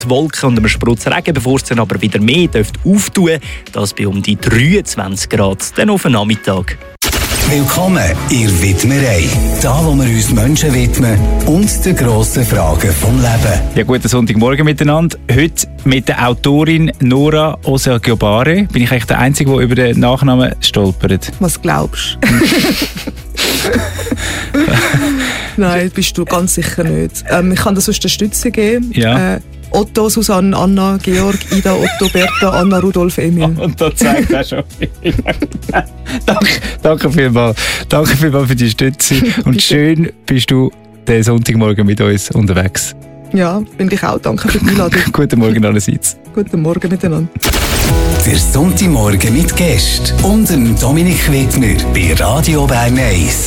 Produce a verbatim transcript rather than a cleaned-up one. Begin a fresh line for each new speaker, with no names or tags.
Wolken und einem Sprutz Regen, bevor es dann aber wieder mehr dürfte auftun. Das bei um die dreiundzwanzig Grad, dann auf den Nachmittag.
Willkommen in der Widmerei. Da, wo wir uns Menschen widmen und den grossen Fragen vom Leben.
Ja, guten Sonntagmorgen miteinander. Heute mit der Autorin Nora Osagiobare. Bin ich eigentlich der Einzige, der über den Nachnamen stolpert?
Was glaubst du? Nein, bist du ganz sicher nicht. Ähm, ich kann dir sonst eine Stütze geben.
Ja.
Äh, Otto, Susanne, Anna, Georg, Ida, Otto, Bertha, Anna, Rudolf, Emil.
Und das zeigt auch schon viel. danke, danke vielmals. Danke vielmals für die Stütze. Und schön bist du den Sonntagmorgen mit uns unterwegs.
Ja, finde ich auch. Danke für die Einladung.
Guten Morgen allerseits.
Guten Morgen miteinander.
Der Sonntagmorgen mit Gästen und dem Dominik Wittmer bei Radio Bern eins.